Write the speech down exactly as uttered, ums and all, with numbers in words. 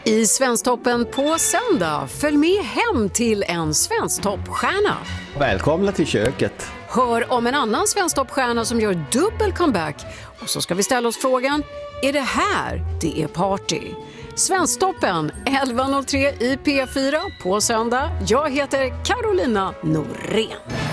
I Svensktoppen på söndag, följ med hem till en Svensktoppstjärna. Välkomna till köket. Hör om en annan Svensktoppstjärna som gör dubbel comeback. Och så ska vi ställa oss frågan, är det här det är party? Svensktoppen elva noll tre i P fyra på söndag. Jag heter Carolina Norén.